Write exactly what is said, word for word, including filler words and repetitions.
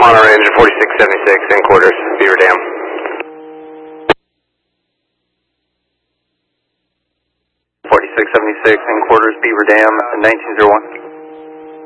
Monterey engine forty-six seventy-six in quarters, Beaver Dam. forty-six seventy-six in quarters, Beaver Dam, nineteen oh one.